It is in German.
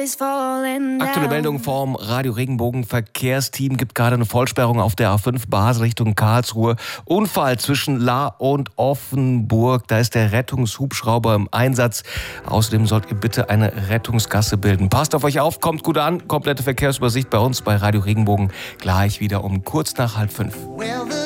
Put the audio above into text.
Aktuelle Meldung vom Radio Regenbogen Verkehrsteam gibt gerade eine Vollsperrung auf der A5 Basel Richtung Karlsruhe. Unfall zwischen Lahr und Offenburg. Da ist der Rettungshubschrauber im Einsatz. Außerdem sollt ihr bitte eine Rettungsgasse bilden. Passt auf euch auf, kommt gut an. Komplette Verkehrsübersicht bei uns bei Radio Regenbogen gleich wieder um kurz nach 4:30.